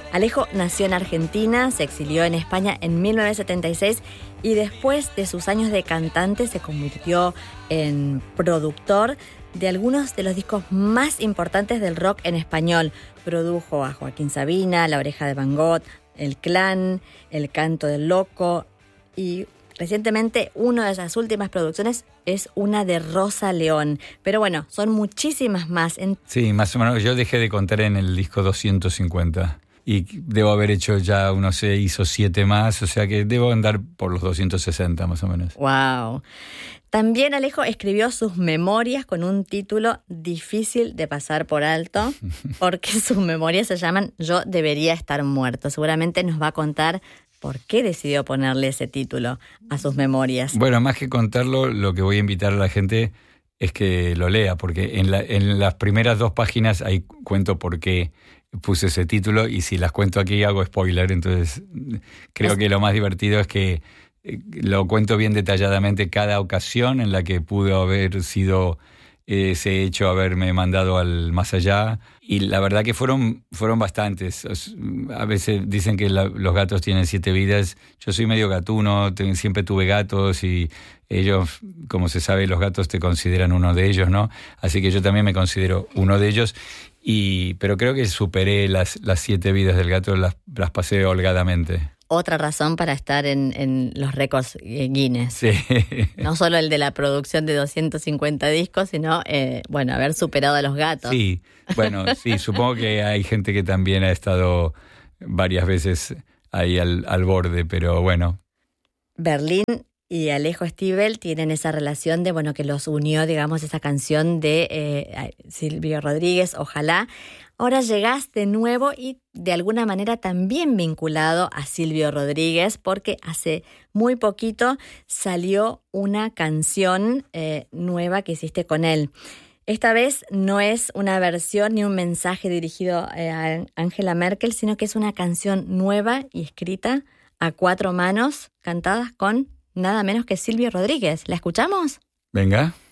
Alejo nació en Argentina, se exilió en España en 1976 y después de sus años de cantante se convirtió en productor de algunos de los discos más importantes del rock en español. Produjo a Joaquín Sabina, La Oreja de Van Gogh, El Clan, El Canto del Loco y recientemente una de esas últimas producciones es una de Rosa León. Pero bueno, son muchísimas más. Sí, más o menos. Yo dejé de contar en el disco 250. Y debo haber hecho ya unos 6 o 7 más, o sea que debo andar por los 260 más o menos. ¡Wow! También Alejo escribió sus memorias con un título difícil de pasar por alto, porque sus memorias se llaman Yo debería estar muerto. Seguramente nos va a contar por qué decidió ponerle ese título a sus memorias. Bueno, más que contarlo, lo que voy a invitar a la gente es que lo lea, porque en las primeras 2 páginas ahí cuento por qué puse ese título, y si las cuento aquí hago spoiler, entonces creo que lo más divertido es que lo cuento bien detalladamente cada ocasión en la que pudo haber sido ese hecho, haberme mandado al más allá, y la verdad que fueron bastantes. A veces dicen que los gatos tienen 7 vidas. Yo soy medio gatuno, siempre tuve gatos y ellos, como se sabe, los gatos te consideran uno de ellos, ¿no? Así que yo también me considero uno de ellos. Pero creo que superé las 7 vidas del gato, las pasé holgadamente. Otra razón para estar en los récords Guinness. Sí. No solo el de la producción de 250 discos, sino, haber superado a los gatos. Sí, bueno, sí, supongo que hay gente que también ha estado varias veces ahí al borde, pero bueno. Berlín y Alejo Stivel tienen esa relación de, que los unió, digamos, esa canción de Silvio Rodríguez, Ojalá. Ahora llegás de nuevo y de alguna manera también vinculado a Silvio Rodríguez, porque hace muy poquito salió una canción nueva que hiciste con él. Esta vez no es una versión ni un mensaje dirigido a Angela Merkel, sino que es una canción nueva y escrita a 4 manos, cantadas con nada menos que Silvio Rodríguez. ¿La escuchamos? Venga.